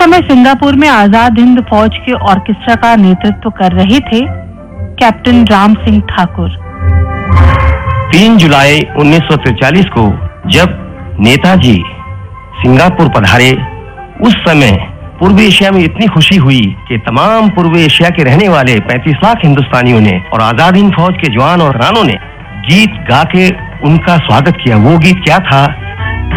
समय सिंगापुर में आजाद हिंद फौज के ऑर्केस्ट्रा का नेतृत्व कर रहे थे कैप्टन राम सिंह ठाकुर। 3 जुलाई 1943 को जब नेताजी सिंगापुर पधारे, उस समय पूर्वी एशिया में इतनी खुशी हुई कि तमाम पूर्वी एशिया के रहने वाले 35 लाख हिंदुस्तानियों ने और आजाद हिंद फौज के जवान और रानों ने गीत गा के उनका स्वागत किया। वो गीत क्या था